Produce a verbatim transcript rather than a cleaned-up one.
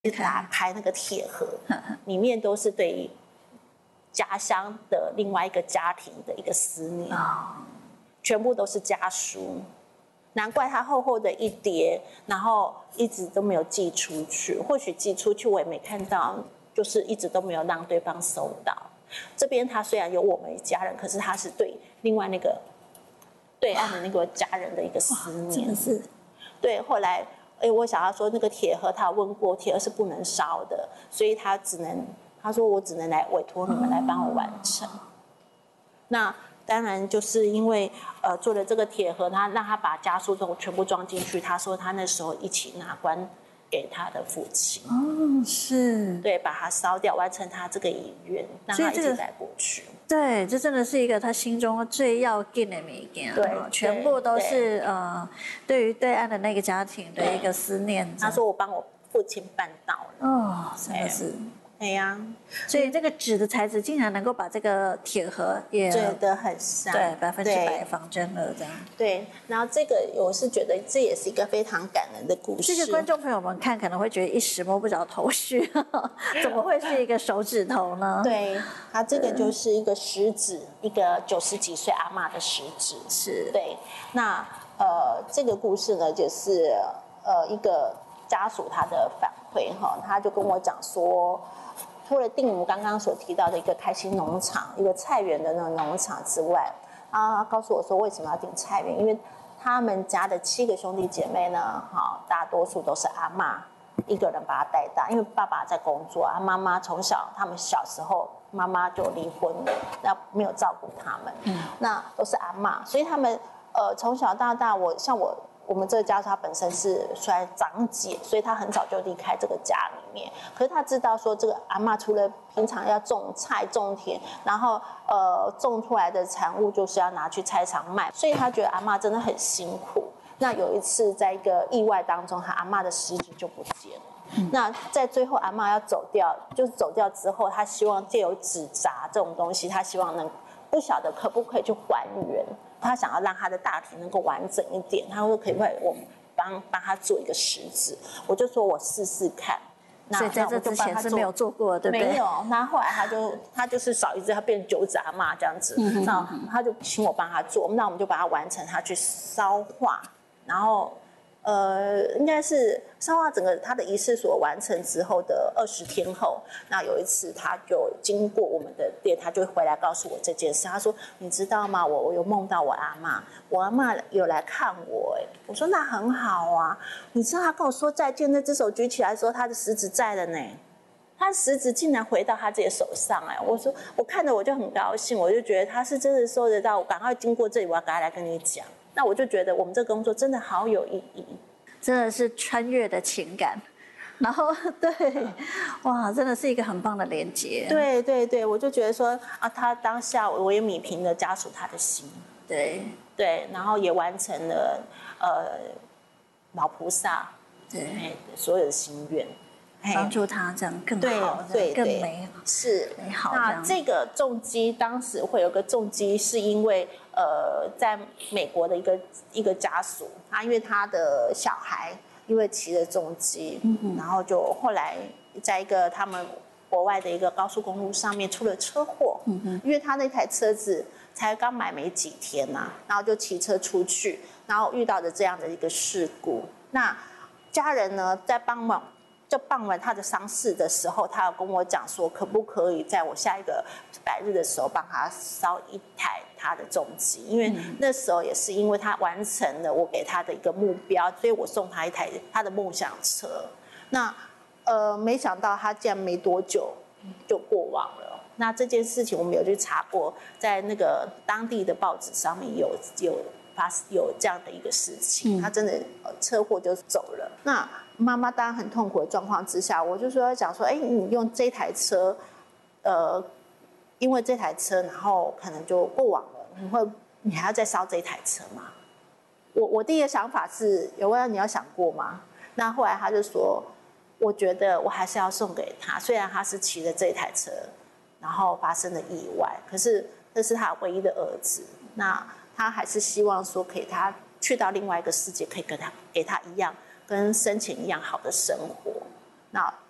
打开那个铁盒，里面都是对于家乡的另外一个家庭的一个思念，哦、全部都是家书。难怪它厚厚的一叠，然后一直都没有寄出去。或许寄出去我也没看到，就是一直都没有让对方收到。这边他虽然有我们家人，可是他是对另外那个对岸的那个家人的一个思念， 真的是。 对，后来。哎，我想要说那个铁盒，他问过，铁盒是不能烧的，所以他只能，他说我只能来委托你们来帮我完成。哦、那当然就是因为呃做了这个铁盒，他让他把家书都全部装进去。他说他那时候一起拿关给他的父亲。 哦，是。 对，把它烧掉，完成他这个遗愿，让他一起带过去。 对，这真的是一个他心中最要紧的物件， 对， 全部都是呃，对于对岸的那个家庭的一个思念。 他说我帮我父亲办到了， 哦，真的是， 哎呀， 所以这个纸的材质竟然能够把这个铁盒也对得很像， 对，百分之百仿真了这样。 对，然后这个我是觉得这也是一个非常感人的故事。 这个观众朋友们看可能会觉得一时摸不着头绪，怎么会是一个手指头呢？ 对，它这个就是一个食指，一个九十几岁阿嬷的食指。 是， 对。那呃，这个故事呢，就是呃一个家属他的反馈哈，他就跟我讲说。除了定我们刚刚所提到的一个开心农场、一个菜园的那种农场之外，他告诉我说为什么要订菜园？因为他们家的七个兄弟姐妹呢，哈，大多数都是阿嬷一个人把他带大，因为爸爸在工作，啊，妈妈从小他们小时候妈妈就离婚了，那没有照顾他们，嗯，那都是阿嬷，所以他们呃从小到大，我像我。我们这个家他本身是算长姐，所以他很早就离开这个家里面。可是他知道说，这个阿嬷除了平常要种菜、种田，然后呃种出来的产物就是要拿去菜场卖，所以他觉得阿嬷真的很辛苦。那有一次在一个意外当中，他阿嬷的食指就不见了。嗯、那在最后阿嬷要走掉，就是走掉之后，他希望借由纸扎这种东西，他希望能不晓得可不可以去还原。他想要让他的大体能够完整一点，他说可不可以我帮帮他做一个食指？我就说我试试看。 所以在这之前是没有做过，对不对？ 没有。那后来他就他就是少一只，他变九指阿嬷这样子。嗯、那他就请我帮他做，那我们就把它完成，他去烧化，然后呃，应该是烧化整个他的仪式所完成之后的二十天后，那有一次他就经过我们的店，他就回来告诉我这件事。他说：“你知道吗？我我有梦到我阿嬷，我阿嬷有来看我。”哎，我说那很好啊。你知道他跟我说再见，那只手举起来的时候，他的食指在了呢。他的食指竟然回到他自己的手上哎！我说我看着我就很高兴，我就觉得他是真的收得到。我赶快经过这里，我要赶快来跟你讲。那我就觉得我们这个工作真的好有意义， 真的是穿越的情感，然后对，哇，真的是一个很棒的连接。 对对对，我就觉得说啊，他当下我也米平了家属他的心， 对对，然后也完成了呃老菩萨对所有的心愿。 帮助他这样更好， 对， 更美好， 是美好。 那这个重击当时会有个重击，是因为呃，在美国的一个一个家属，他因为他的小孩因为骑了重机，嗯、然后就后来在一个他们国外的一个高速公路上面出了车祸，嗯、因为他那台车子才刚买没几天呐、啊，然后就骑车出去，然后遇到的这样的一个事故。那家人呢，在帮忙。就办完他的丧事的时候，他有跟我讲说，可不可以在我下一个百日的时候帮他烧一台他的重机？因为那时候也是因为他完成了我给他的一个目标，所以我送他一台他的梦想车。那呃，没想到他竟然没多久就过往了。那这件事情我们有去查过，在那个当地的报纸上面有有发有这样的一个事情，嗯、他真的车祸就走了。那妈妈当然很痛苦的状况之下，我就说讲说，哎，你用这台车，呃，因为这台车，然后可能就过往了，你会，你还要再烧这台车吗？我我第一个想法是，有问你有想过吗？那后来他就说，我觉得我还是要送给他，虽然他是骑着这台车，然后发生了意外，可是这是他唯一的儿子，那他还是希望说，可以他去到另外一个世界，可以跟他给他一样。跟生前一样好的生活，那